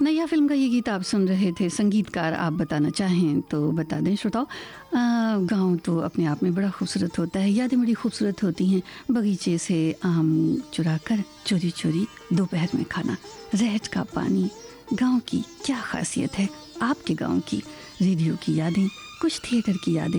नैया फिल्म का ये गीत आप सुन रहे थे। संगीतकार आप बताना चाहें तो बता दें श्रोताओं। गांव तो अपने आप में बड़ा खूबसूरत होता है, यादें बड़ी खूबसूरत होती हैं। बगीचे से आम चुरा कर चोरी चोरी दोपहर में खाना, रहट का पानी, गांव की क्या खासियत है। आपके गांव की, रेडियो की यादें, कुछ थिएटर की यादें।